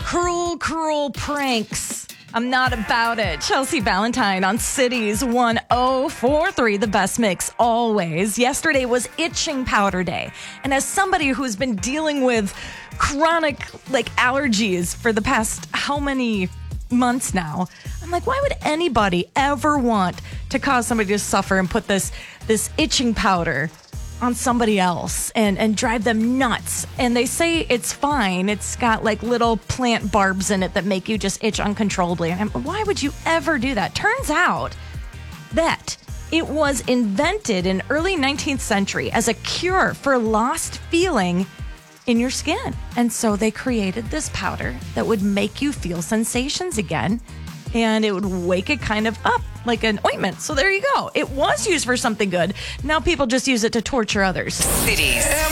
Cruel, cruel pranks. I'm not about it. Chelsea Valentine on Cities 1043, the best mix always. Yesterday was itching powder day. And as somebody who's been dealing with chronic allergies for the past how many months now, I'm like, why would anybody ever want to cause somebody to suffer and put this itching powder on somebody else and drive them nuts? And they say it's fine. It's got little plant barbs in it that make you just itch uncontrollably. And why would you ever do that? Turns out that it was invented in early 19th century as a cure for lost feeling in your skin. And so they created this powder that would make you feel sensations again. And it would wake it kind of up like an ointment. So there you go. It was used for something good. Now people just use it to torture others. Cities